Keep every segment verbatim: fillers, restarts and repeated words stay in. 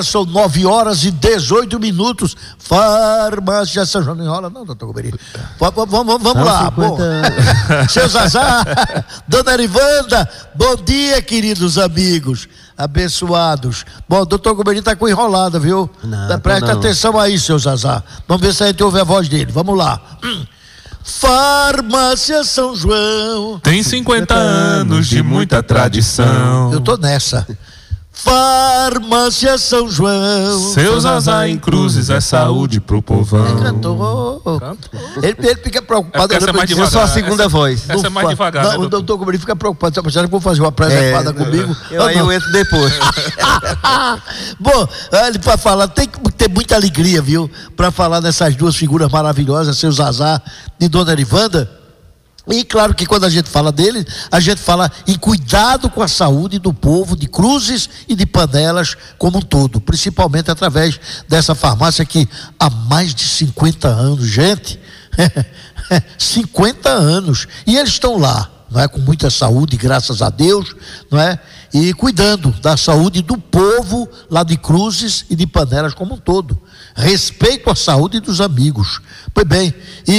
São nove horas e dezoito minutos. Farmácia São João. Não enrola, não, doutor Goberi. Vamos, vamos, vamos lá. Bom, seu Zazá, dona Arivanda, bom dia, queridos amigos abençoados. Bom, doutor Goberi está com enrolada, viu? Não, presta não. atenção aí, seu Zazá. Vamos ver se a gente ouve a voz dele. Vamos lá. Hum. Farmácia São João tem cinquenta anos de muita tradição. Eu tô nessa. Farmácia São João, seu Zazá em Cruzes é saúde pro povão. Ele cantou. Ele, ele fica preocupado. É essa é mais devagar. Eu sou a segunda essa, voz. Essa é mais devagar. Não, né, o doutor Goberi fica preocupado. Você acha que vou fazer uma pré adequada é, comigo? Eu, aí eu entro depois. Bom, ele para falar, tem que ter muita alegria, viu? Para falar dessas duas figuras maravilhosas, seu Zazá e dona Arivanda. E claro que quando a gente fala dele, a gente fala em cuidado com a saúde do povo de Cruzes e de Panelas como um todo, principalmente através dessa farmácia que há mais de cinquenta anos, gente, cinquenta anos, e eles estão lá, não é, com muita saúde, graças a Deus, não é, e cuidando da saúde do povo lá de Cruzes e de Panelas como um todo. Respeito à saúde dos amigos. Pois bem,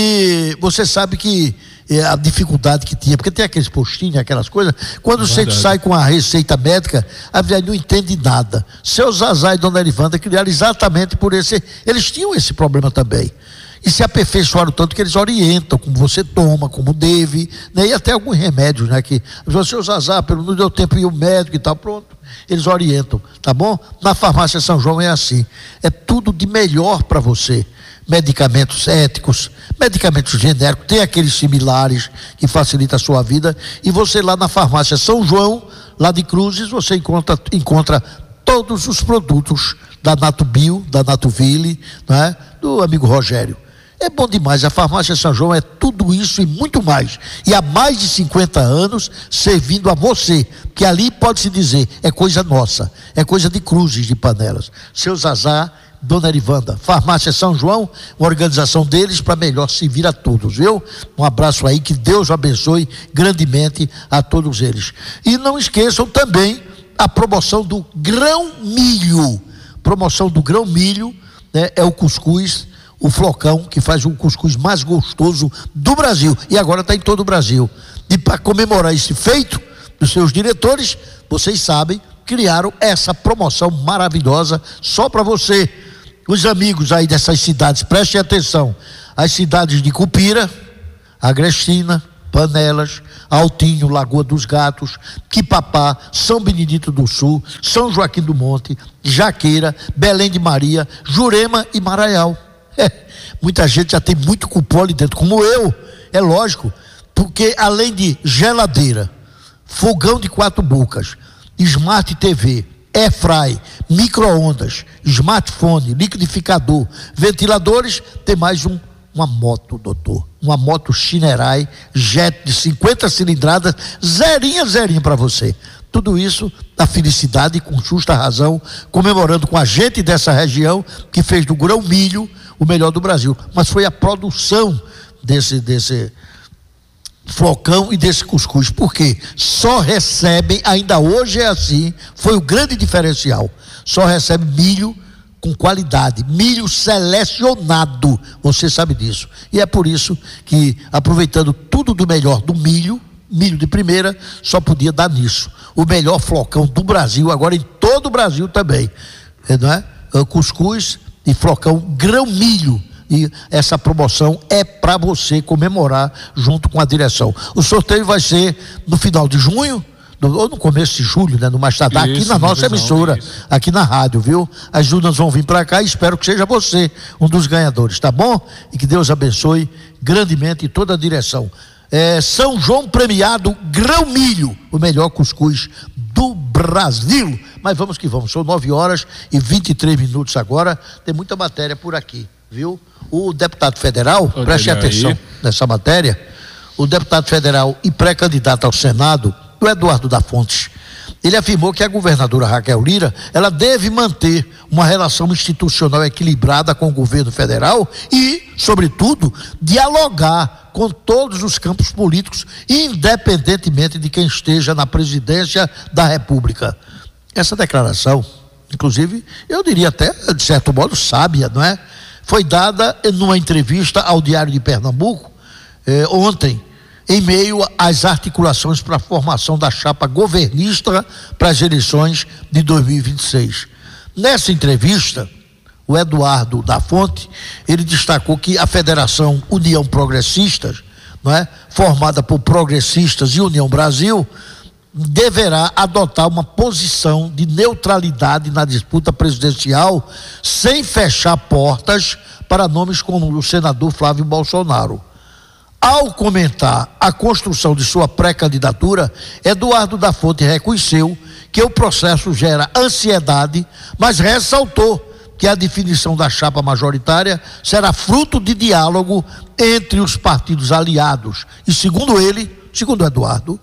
e você sabe que a dificuldade que tinha, porque tem aqueles postinhos, aquelas coisas, quando você sai com a receita médica, a gente não entende nada. Seu Zazá e dona Arivanda criaram exatamente por esse, eles tinham esse problema também, e se aperfeiçoaram tanto que eles orientam como você toma, como deve, né? E até alguns remédios, né, que seu Zazá, pelo não deu tempo ir o médico e tal, pronto, eles orientam, tá bom? Na farmácia São João é assim, é tudo de melhor para você. Medicamentos éticos, medicamentos genéricos, tem aqueles similares que facilitam a sua vida, e você lá na farmácia São João, lá de Cruzes, você encontra, encontra todos os produtos da Natubio, da Natuville, né, do amigo Rogério. É bom demais, a farmácia São João é tudo isso e muito mais, e há mais de cinquenta anos servindo a você, que ali pode-se dizer, é coisa nossa, é coisa de Cruzes, de Panelas. Seu Zazá, dona Arivanda, farmácia São João, uma organização deles para melhor servir a todos, viu? Um abraço aí, que Deus abençoe grandemente a todos eles. E não esqueçam também a promoção do grão milho. Promoção do grão milho, né? É o cuscuz, o flocão, que faz o cuscuz mais gostoso do Brasil, e agora está em todo o Brasil. E para comemorar esse feito dos seus diretores, vocês sabem, criaram essa promoção maravilhosa só para você. Os amigos aí dessas cidades, prestem atenção, as cidades de Cupira, Agrestina, Panelas, Altinho, Lagoa dos Gatos, Quipapá, São Benedito do Sul, São Joaquim do Monte, Jaqueira, Belém de Maria, Jurema e Maraial. É, muita gente já tem muito cupom ali dentro, como eu, é lógico, porque além de geladeira, fogão de quatro bocas, Smart T V, Airfry, micro-ondas, smartphone, liquidificador, ventiladores, tem mais um, uma moto, doutor, uma moto Shinerai Jet de cinquenta cilindradas, zerinha, zerinha para você. Tudo isso da felicidade, com justa razão, comemorando com a gente dessa região que fez do grão milho o melhor do Brasil, mas foi a produção desse desse flocão e desse cuscuz, porque só recebem, ainda hoje é assim, foi o grande diferencial, só recebe milho com qualidade, milho selecionado, você sabe disso, e é por isso que, aproveitando tudo do melhor do milho, milho de primeira, só podia dar nisso, o melhor flocão do Brasil, agora em todo o Brasil também, não é? Cuscuz e flocão grão milho. E essa promoção é para você comemorar junto com a direção. O sorteio vai ser no final de junho, no, ou no começo de julho, né? No mais tardar, aqui na nossa emissora, aqui na rádio, viu? As urnas vão vir para cá e espero que seja você um dos ganhadores, tá bom? E que Deus abençoe grandemente toda a direção. É, São João premiado grão milho, o melhor cuscuz do Brasil. Mas vamos que vamos, são nove horas e vinte e três minutos agora, tem muita matéria por aqui, viu? O deputado federal, Olha preste atenção aí. nessa matéria, o deputado federal e pré-candidato ao Senado, o Eduardo da Fontes, ele afirmou que a governadora Raquel Lira, ela deve manter uma relação institucional equilibrada com o governo federal e, sobretudo, dialogar com todos os campos políticos, independentemente de quem esteja na presidência da República. Essa declaração inclusive, eu diria até, de certo modo, sábia, não é? Foi dada numa entrevista ao Diário de Pernambuco, eh, ontem, em meio às articulações para a formação da chapa governista para as eleições de dois mil e vinte e seis. Nessa entrevista, o Eduardo da Fonte, ele destacou que a Federação União Progressistas, não é, formada por progressistas e União Brasil, deverá adotar uma posição de neutralidade na disputa presidencial, sem fechar portas para nomes como o senador Flávio Bolsonaro. Ao comentar a construção de sua pré-candidatura, Eduardo da Fonte reconheceu que o processo gera ansiedade, mas ressaltou que a definição da chapa majoritária será fruto de diálogo entre os partidos aliados. E segundo ele, segundo Eduardo,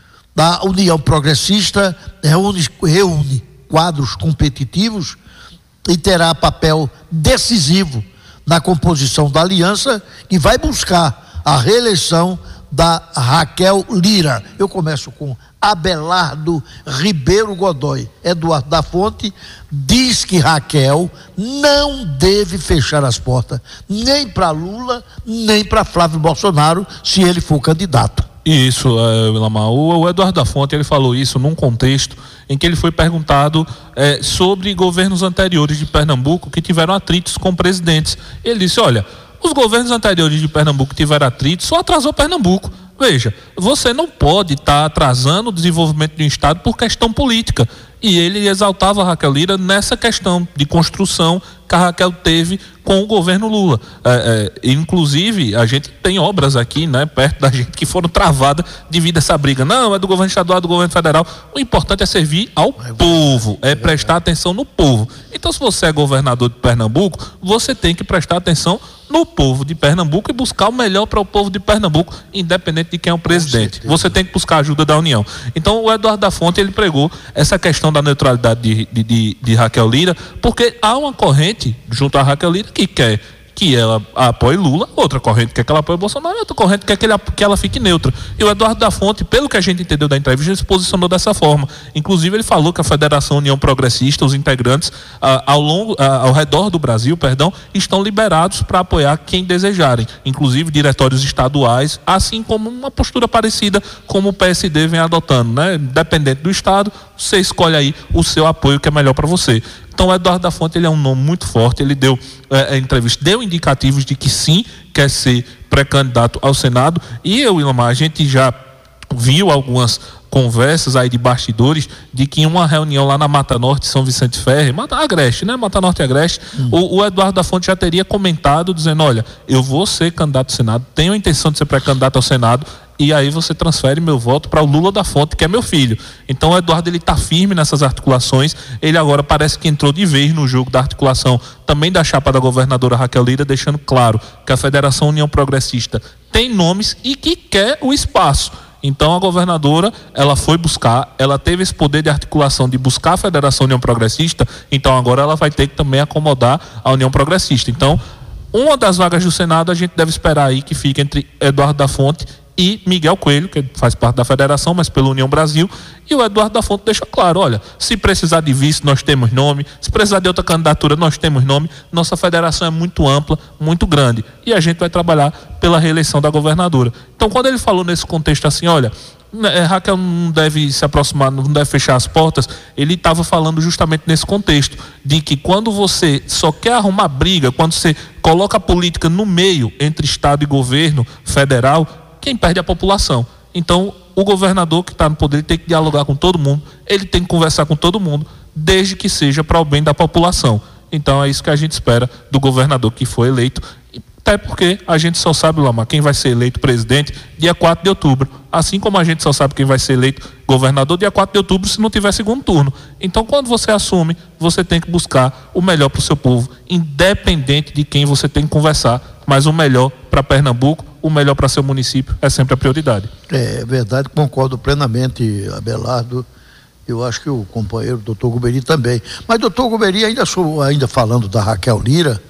a União Progressista reúne, reúne quadros competitivos e terá papel decisivo na composição da aliança, que vai buscar a reeleição da Raquel Lira. Eu começo com Abelardo Ribeiro Godoy. Eduardo da Fonte diz que Raquel não deve fechar as portas nem para Lula, nem para Flávio Bolsonaro, se ele for candidato. Isso, é, Lamar. O, o Eduardo da Fonte, ele falou isso num contexto em que ele foi perguntado é, sobre governos anteriores de Pernambuco que tiveram atritos com presidentes. Ele disse, olha, os governos anteriores de Pernambuco que tiveram atritos só atrasou Pernambuco. Veja, você não pode estar tá atrasando o desenvolvimento de um estado por questão política. E ele exaltava a Raquel Lira nessa questão de construção que a Raquel teve com o governo Lula. É, é, inclusive, a gente tem obras aqui, né, perto da gente, que foram travadas devido a essa briga. Não, é do governo estadual, é do governo federal. O importante é servir ao povo, é prestar atenção no povo. Então, se você é governador de Pernambuco, você tem que prestar atenção no povo de Pernambuco e buscar o melhor para o povo de Pernambuco, independente de quem é o presidente. Você tem que buscar a ajuda da União. Então, o Eduardo da Fonte, ele pregou essa questão da neutralidade de, de, de, de Raquel Lira, porque há uma corrente junto à Raquel Lira que quer que ela apoie Lula, outra corrente quer que ela apoie Bolsonaro, outra corrente quer que, ele, que ela fique neutra. E o Eduardo da Fonte, pelo que a gente entendeu da entrevista, ele se posicionou dessa forma. Inclusive, ele falou que a Federação União Progressista, os integrantes ah, ao, longo, ah, ao redor do Brasil, perdão, estão liberados para apoiar quem desejarem, inclusive diretórios estaduais, assim como uma postura parecida como o P S D vem adotando, né? Dependente do estado, você escolhe aí o seu apoio que é melhor para você. Então, o Eduardo da Fonte, ele é um nome muito forte, ele deu é, a entrevista, deu indicativos de que sim, quer ser pré-candidato ao Senado, e eu, Ilamar, a gente já viu algumas conversas aí de bastidores de que em uma reunião lá na Mata Norte, São Vicente Ferre, Mata Agreste, né? Mata Norte e Agreste, hum. o, o Eduardo da Fonte já teria comentado, dizendo, olha, eu vou ser candidato ao Senado, tenho a intenção de ser pré-candidato ao Senado, e aí você transfere meu voto para o Lula da Fonte, que é meu filho. Então o Eduardo, ele está firme nessas articulações, ele agora parece que entrou de vez no jogo da articulação também da chapa da governadora Raquel Lira, deixando claro que a Federação União Progressista tem nomes e que quer o espaço. Então a governadora, ela foi buscar, ela teve esse poder de articulação de buscar a Federação União Progressista, então agora ela vai ter que também acomodar a União Progressista. Então, uma das vagas do Senado a gente deve esperar aí que fique entre Eduardo da Fonte e Miguel Coelho, que faz parte da federação, mas pela União Brasil, e o Eduardo da Fonte deixa claro, olha, se precisar de vice, nós temos nome, se precisar de outra candidatura, nós temos nome, nossa federação é muito ampla, muito grande, e a gente vai trabalhar pela reeleição da governadora. Então, quando ele falou nesse contexto assim, olha, Raquel não deve se aproximar, não deve fechar as portas, ele estava falando justamente nesse contexto, de que quando você só quer arrumar briga, quando você coloca a política no meio, entre Estado e governo federal, quem perde é a população. Então, o governador que está no poder, ele tem que dialogar com todo mundo, ele tem que conversar com todo mundo, desde que seja para o bem da população. Então, é isso que a gente espera do governador que foi eleito, até porque a gente só sabe, Lamar, quem vai ser eleito presidente dia quatro de outubro, assim como a gente só sabe quem vai ser eleito governador dia quatro de outubro se não tiver segundo turno. Então, quando você assume, você tem que buscar o melhor para o seu povo, independente de quem você tem que conversar, mas o melhor para Pernambuco, o melhor para seu município é sempre a prioridade. É verdade, concordo plenamente, Abelardo. Eu acho que o companheiro doutor Guberi também. Mas doutor Guberi, ainda, ainda falando da Raquel Lira,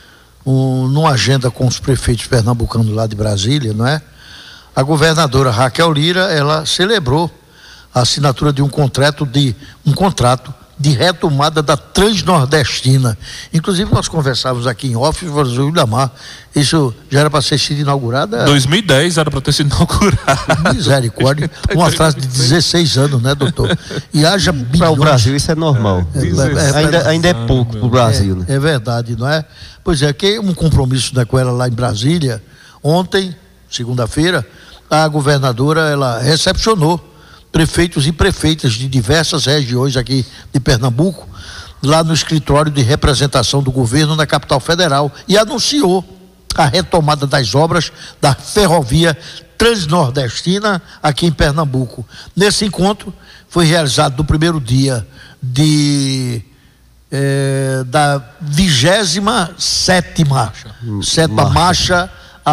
um, numa agenda com os prefeitos pernambucanos lá de Brasília, não é? A governadora Raquel Lira, ela celebrou a assinatura de um contrato de um contrato de retomada da Transnordestina. Inclusive nós conversávamos aqui em off, o Ilamar, isso já era para ter sido inaugurada? dois mil e dez era para ter sido inaugurado. Misericórdia, um atraso de dezesseis anos, né, doutor? E haja bilhões. Para o Brasil isso é normal. É, é, é, ainda, ainda é pouco para o Brasil, né? É, é verdade, não é? Pois é, que um compromisso, né, com ela lá em Brasília, ontem, segunda-feira, a governadora, ela recepcionou prefeitos e prefeitas de diversas regiões aqui de Pernambuco, lá no escritório de representação do governo na capital federal, e anunciou a retomada das obras da ferrovia Transnordestina aqui em Pernambuco. Nesse encontro foi realizado no primeiro dia de eh, da vigésima sétima sétima marcha A,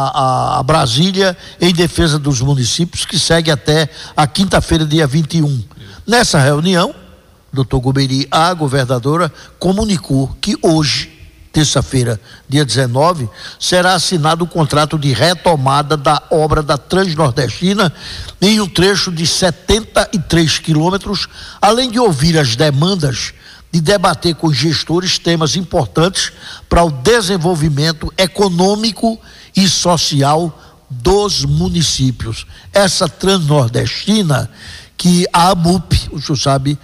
a, a Brasília em defesa dos municípios, que segue até a quinta-feira, dia vinte e um. Nessa reunião, doutor Goberi, a governadora, comunicou que hoje, terça-feira, dia dezenove, será assinado o contrato de retomada da obra da Transnordestina em um trecho de setenta e três quilômetros, além de ouvir as demandas de debater com os gestores temas importantes para o desenvolvimento econômico e social dos municípios. Essa Transnordestina, que a AMUP, o senhor sabe,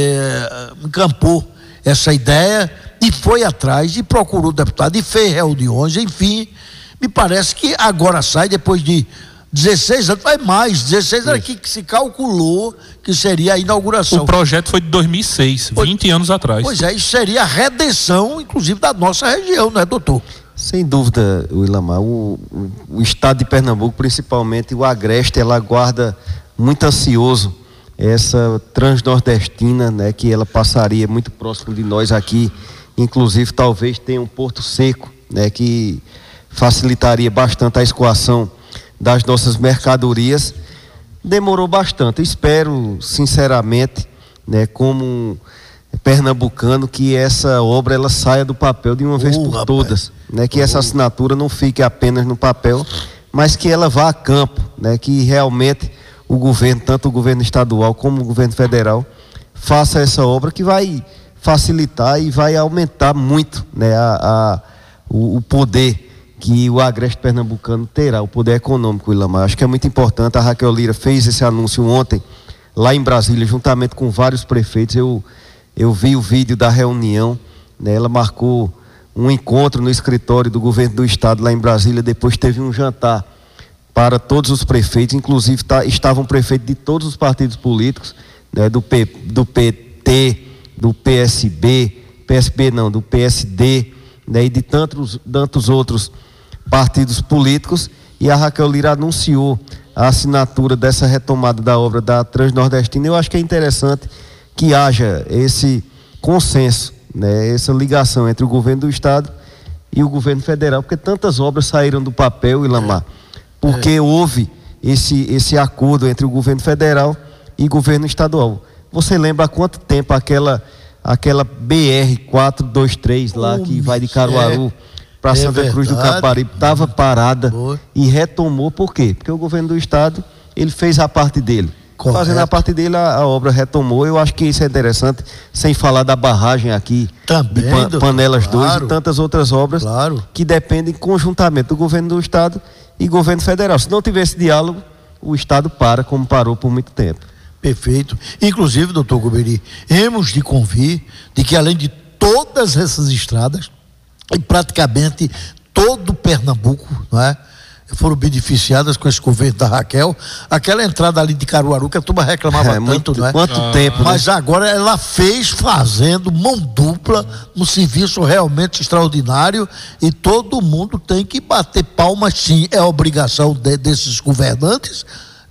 é, encampou essa ideia e foi atrás e procurou o deputado e fez reuniões, enfim, me parece que agora sai depois de dezesseis anos, vai mais, dezesseis anos que se calculou que seria a inauguração. O projeto foi de dois mil e seis, pois, vinte anos atrás. Pois é, isso seria a redenção, inclusive, da nossa região, não é, doutor? Sem dúvida, Ilamar, o, o, o estado de Pernambuco, principalmente o Agreste, ela aguarda muito ansioso essa Transnordestina, né, que ela passaria muito próximo de nós aqui, inclusive talvez tenha um porto seco, né, que facilitaria bastante a escoação das nossas mercadorias. Demorou bastante. Eu espero, sinceramente, né, como pernambucano, que essa obra ela saia do papel de uma vez por rapaz. todas, né, que oh. essa assinatura não fique apenas no papel, mas que ela vá a campo, né, que realmente o governo, tanto o governo estadual como o governo federal, faça essa obra que vai facilitar e vai aumentar muito, né, a, a, o, o poder que o Agreste pernambucano terá, o poder econômico, Ilamar. Acho que é muito importante. A Raquel Lira fez esse anúncio ontem lá em Brasília, juntamente com vários prefeitos. Eu, eu vi o vídeo da reunião, né? Ela marcou um encontro no escritório do governo do estado lá em Brasília, depois teve um jantar para todos os prefeitos, inclusive tá, estavam prefeitos de todos os partidos políticos, né? do, P, do P T, do P S B, P S B não, do P S D, né? E de tantos, tantos outros partidos políticos, e a Raquel Lira anunciou a assinatura dessa retomada da obra da Transnordestina. Eu acho que é interessante que haja esse consenso, né, essa ligação entre o governo do estado e o governo federal, porque tantas obras saíram do papel, Ilamar, porque é. houve esse, esse acordo entre o governo federal e o governo estadual. Você lembra há quanto tempo aquela, aquela B R quatrocentos e vinte e três lá, oh, que vai de Caruaru é. para é Santa verdade. Cruz do Caparibe, estava parada Boa. e retomou. Por quê? Porque o governo do estado, ele fez a parte dele. Correto. Fazendo a parte dele, a, a obra retomou. Eu acho que isso é interessante, sem falar da barragem aqui, Também, de pan, Panelas dois claro. e tantas outras obras claro. que dependem conjuntamente do governo do estado e governo federal. Se não tivesse diálogo, o estado para, como parou por muito tempo. Perfeito. Inclusive, doutor Goberi, hemos de convir de que, além de todas essas estradas, e praticamente todo Pernambuco, não é, foram beneficiadas com esse governo da Raquel. Aquela entrada ali de Caruaru, que a turma reclamava é, tanto, muito, não é? Quanto ah. tempo, Mas né? agora ela fez fazendo mão dupla, um serviço realmente extraordinário, e todo mundo tem que bater palmas, sim, é obrigação de, desses governantes,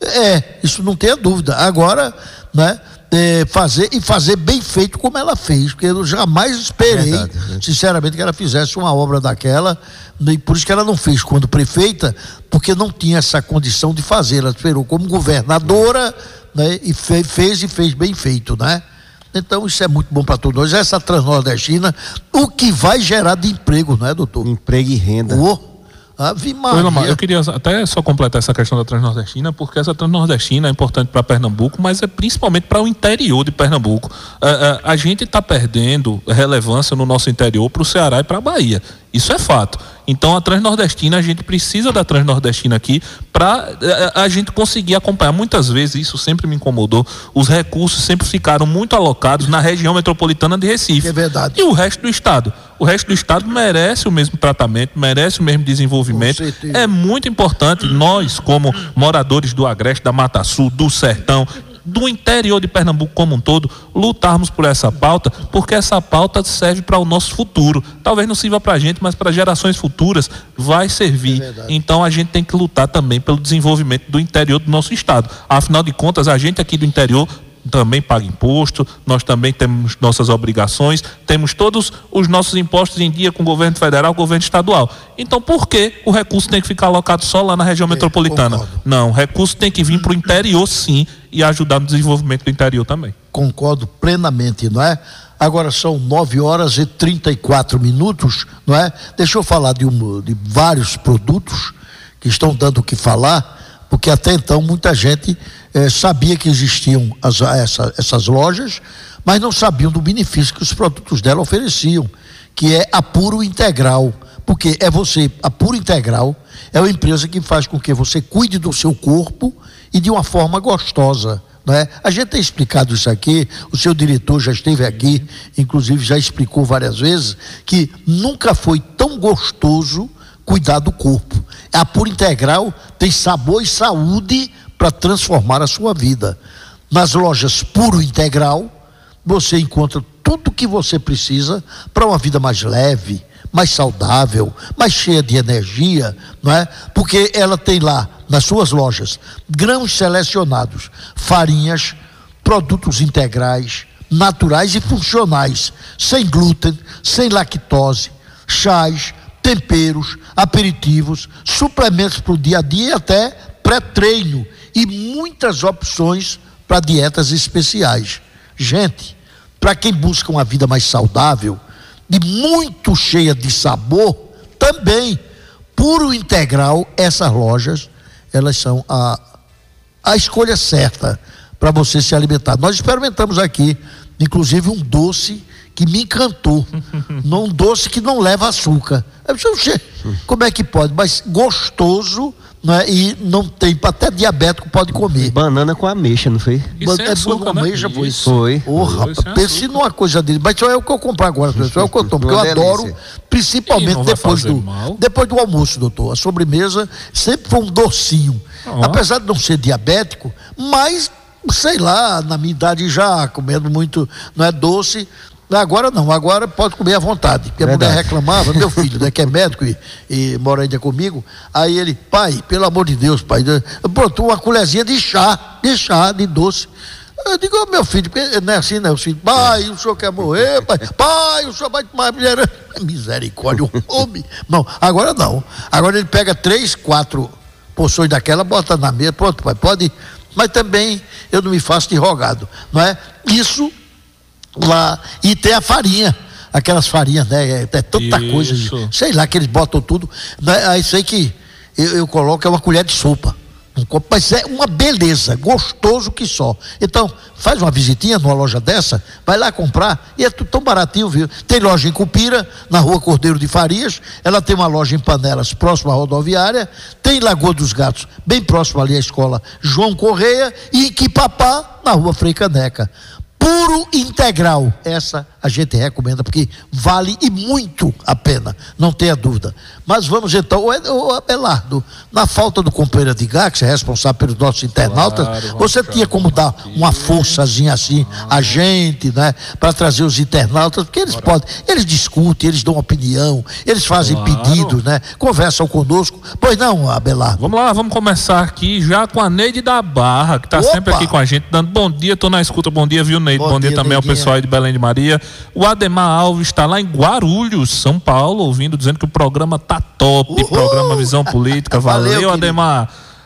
é, isso não tenha dúvida. Agora, né, É, fazer e fazer bem feito como ela fez, porque eu jamais esperei, é verdade, né? sinceramente, que ela fizesse uma obra daquela, e por isso que ela não fez quando prefeita, porque não tinha essa condição de fazer. Ela esperou como governadora, né, e fez, fez e fez bem feito, né? Então isso é muito bom para todos nós. Essa Transnordestina, o que vai gerar de emprego, não é, doutor? Emprego e renda. Oh, Ave Maria. Oi, eu queria até só completar essa questão da Transnordestina, porque essa Transnordestina é importante para Pernambuco, mas é principalmente para o interior de Pernambuco. A, a, a gente está perdendo relevância no nosso interior para o Ceará e para a Bahia. Isso é fato. Então a Transnordestina, a gente precisa da Transnordestina aqui para a, a gente conseguir acompanhar. Muitas vezes, isso sempre me incomodou, os recursos sempre ficaram muito alocados na região metropolitana de Recife. É verdade. E o resto do estado? O resto do estado merece o mesmo tratamento, merece o mesmo desenvolvimento. É muito importante nós, como moradores do Agreste, da Mata Sul, do Sertão, do interior de Pernambuco como um todo, lutarmos por essa pauta, porque essa pauta serve para o nosso futuro. Talvez não sirva para a gente, mas para gerações futuras vai servir. É então a gente tem que lutar também pelo desenvolvimento do interior do nosso estado. Afinal de contas, a gente aqui do interior também paga imposto, nós também temos nossas obrigações, temos todos os nossos impostos em dia com o governo federal, o governo estadual. Então por que o recurso tem que ficar alocado só lá na região é, metropolitana? Concordo. Não, o recurso tem que vir para o interior sim e ajudar no desenvolvimento do interior também. Concordo plenamente, não é? Agora são nove horas e trinta e quatro minutos, não é? Deixa eu falar de, um, de vários produtos que estão dando o que falar, porque até então muita gente eh, sabia que existiam as, essa, essas lojas, mas não sabiam do benefício que os produtos dela ofereciam, que é a Puro Integral. Porque é você, a Puro Integral é uma empresa que faz com que você cuide do seu corpo e de uma forma gostosa, não é? A gente tem explicado isso aqui, o seu diretor já esteve aqui, inclusive já explicou várias vezes, que nunca foi tão gostoso cuidar do corpo. A Puro Integral tem sabor e saúde para transformar a sua vida. Nas lojas Puro Integral, você encontra tudo o que você precisa para uma vida mais leve, mais saudável, mais cheia de energia, não é? Porque ela tem lá, nas suas lojas, grãos selecionados, farinhas, produtos integrais, naturais e funcionais, sem glúten, sem lactose, chás, temperos, aperitivos, suplementos para o dia a dia e até pré-treino e muitas opções para dietas especiais. Gente, para quem busca uma vida mais saudável e muito cheia de sabor, também Puro Integral, essas lojas, elas são a, a escolha certa para você se alimentar. Nós experimentamos aqui, inclusive, um doce que me encantou, um doce que não leva açúcar. Eu disse, como é que pode? Mas gostoso, né? E não tem, até diabético pode comer. Banana com ameixa, não foi? Isso é açúcar, com né? ameixa, foi Isso. Foi. Oh, rapaz, pense numa coisa dele. Mas só é o que eu compro agora, só é o que eu tomo, porque eu adoro, principalmente depois do, depois do almoço, doutor. A sobremesa sempre foi um docinho. Oh. Apesar de não ser diabético, mas, sei lá, na minha idade já, comendo muito, não é doce. Agora não, agora pode comer à vontade. Porque Verdade. A mulher reclamava, meu filho, né, que é médico e, e mora ainda comigo. Aí ele, pai, pelo amor de Deus, pai, pronto, uma colherzinha de chá, de chá, de doce. Eu digo, oh, meu filho, porque não é assim, né? O filho, pai, o senhor quer morrer, pai, pai, o senhor vai tomar mulher. Misericórdia, um homem. Não, agora não. Agora ele pega três, quatro porções daquela, bota na mesa, pronto, pai, pode. Mas também eu não me faço de rogado, não é? Isso. Lá, e tem a farinha, aquelas farinhas, né? É, é tanta isso. coisa, sei lá, que eles botam tudo, né? Aí sei que eu, eu coloco é uma colher de sopa, um copo, mas é uma beleza, gostoso que só. Então, faz uma visitinha numa loja dessa, vai lá comprar, e é tudo tão baratinho, viu? Tem loja em Cupira, na rua Cordeiro de Farias, ela tem uma loja em Panelas, próxima à rodoviária, tem Lagoa dos Gatos, bem próximo ali à escola João Correia, e em Quipapá, na rua Frei Caneca. Puro Integral, essa a gente recomenda porque vale e muito a pena, não tenha dúvida. Mas vamos então, o Abelardo, na falta do companheiro Edgar, que é responsável pelos nossos internautas, claro, você tinha como dar aqui uma forçazinha assim ah. a gente, né, para trazer os internautas, porque eles Bora. podem, eles discutem, eles dão opinião, eles fazem claro. pedidos, né, conversam conosco. Pois não, Abelardo? Vamos lá, vamos começar aqui já com a Neide da Barra, que está sempre aqui com a gente, dando bom dia, tô na escuta, bom dia, viu, Neide? Bom, bom dia, dia também Neidinha. Ao pessoal aí de Belém de Maria. O Ademar Alves está lá em Guarulhos, São Paulo, ouvindo, dizendo que o programa tá top, Uhul. Programa Visão Política. Valeu, Valeu Ademar.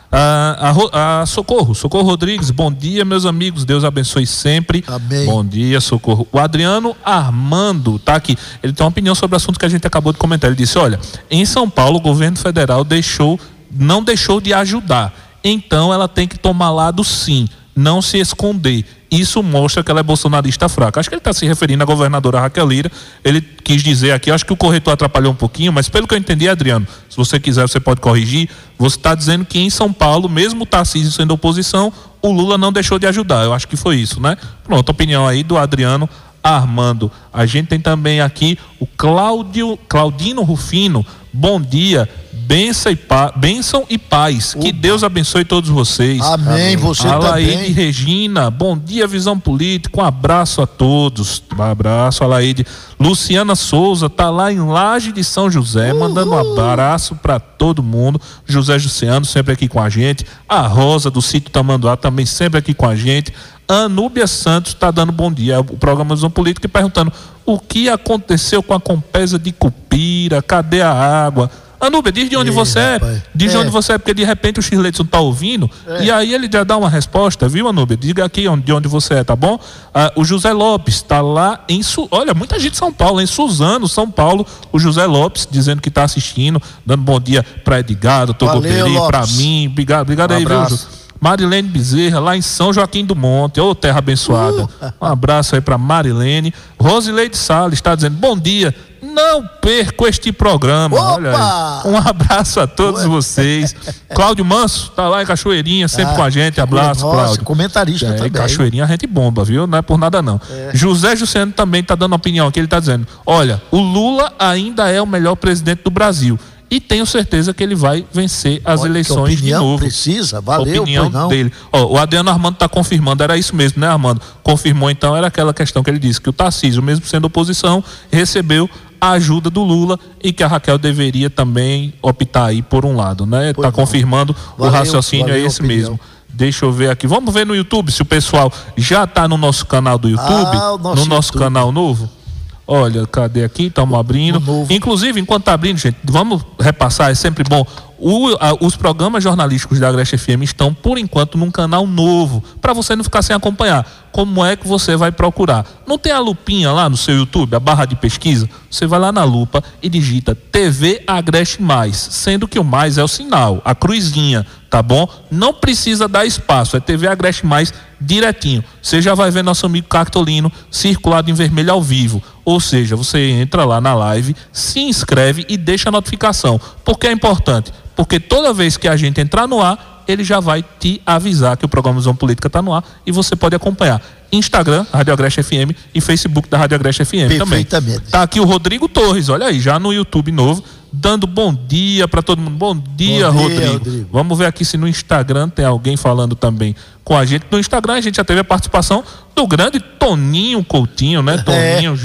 A, a, a Socorro, Socorro Rodrigues, bom dia, meus amigos, Deus abençoe sempre. Amém. Bom dia, Socorro. O Adriano Armando tá aqui, ele tem uma opinião sobre o assunto que a gente acabou de comentar. Ele disse: olha, em São Paulo o governo federal deixou, não deixou de ajudar, então ela tem que tomar lado sim, não se esconder. Isso mostra que ela é bolsonarista fraca. Acho que ele está se referindo à governadora Raquel Lira. Ele quis dizer aqui, acho que o corretor atrapalhou um pouquinho, mas pelo que eu entendi, Adriano, se você quiser você pode corrigir, você está dizendo que em São Paulo, mesmo o Tarcísio sendo oposição, o Lula não deixou de ajudar. Eu acho que foi isso, né? Pronto, opinião aí do Adriano Armando. A gente tem também aqui o Cláudio, Claudino Rufino. Bom dia, bênção e, pa, bênção e paz. Opa. Que Deus abençoe todos vocês. Amém, Amém. Você Alaide também. Regina, bom dia, Visão Política, um abraço a todos. Um abraço, Alaide. Luciana Souza tá lá em Laje de São José, Uhul. mandando um abraço para todo mundo. José Jussiano sempre aqui com a gente. A Rosa do Sítio Tamanduá também sempre aqui com a gente. Anúbia Santos está dando bom dia, o programa Visão Política, e perguntando o que aconteceu com a Compesa de Cupira, cadê a água? Anúbia, diz de onde Ei, você rapaz. é, diz é. de onde você é, porque de repente o Shirleyson tá ouvindo, é. e aí ele já dá uma resposta, viu, Anúbia? Diga aqui onde, de onde você é, tá bom? Ah, o José Lopes está lá em, Su... olha, muita gente de São Paulo, em Suzano, São Paulo, o José Lopes dizendo que está assistindo, dando bom dia para Edgar, doutor Goberi, para mim, obrigado, obrigado um aí, abraço. viu, Marilene Bezerra, lá em São Joaquim do Monte, ô terra abençoada. Uh. Um abraço aí para Marilene. Rosileide Salles está dizendo: bom dia, não perco este programa. Opa! Olha aí. Um abraço a todos Ué. vocês. Cláudio Manso está lá em Cachoeirinha, sempre ah, com a gente. Abraço, nossa, Cláudio. Comentarista é, também. Cachoeirinha a gente bomba, viu? Não é por nada não. É. José Jussiano também está dando opinião aqui. Ele está dizendo: olha, o Lula ainda é o melhor presidente do Brasil. E tenho certeza que ele vai vencer as Olha, eleições de novo. Precisa, valeu, opinião não. dele. Ó, o Adriano Armando está confirmando, era isso mesmo, né, Armando? Confirmou então, era aquela questão que ele disse, que o Tarcísio, mesmo sendo oposição, recebeu a ajuda do Lula e que a Raquel deveria também optar aí por um lado, né? Está confirmando, valeu, o raciocínio é esse mesmo. Deixa eu ver aqui, vamos ver no YouTube se o pessoal já está no nosso canal do YouTube, ah, nosso no nosso YouTube. canal novo. Olha, cadê aqui? Estamos abrindo. Inclusive, enquanto está abrindo, gente, vamos repassar, é sempre bom. O, a, os programas jornalísticos da Agreste F M estão, por enquanto, num canal novo, para você não ficar sem acompanhar. Como é que você vai procurar? Não tem a lupinha lá no seu YouTube, a barra de pesquisa? Você vai lá na lupa e digita T V Agreste Mais, sendo que o mais é o sinal, a cruzinha, tá bom? Não precisa dar espaço, é T V Agreste Mais direitinho. Você já vai ver nosso amigo Cartolino circulado em vermelho ao vivo. Ou seja, você entra lá na live, se inscreve e deixa a notificação. Por que é importante? Porque toda vez que a gente entrar no ar, ele já vai te avisar que o programa Visão Política está no ar e você pode acompanhar. Instagram, Rádio Agreste F M, e Facebook da Rádio Agreste F M também. Tá aqui o Rodrigo Torres, olha aí, já no YouTube novo, dando bom dia para todo mundo. Bom dia, bom dia Rodrigo. Rodrigo. Vamos ver aqui se no Instagram tem alguém falando também com a gente. No Instagram a gente já teve a participação do grande Toninho Coutinho, né? Toninho. É.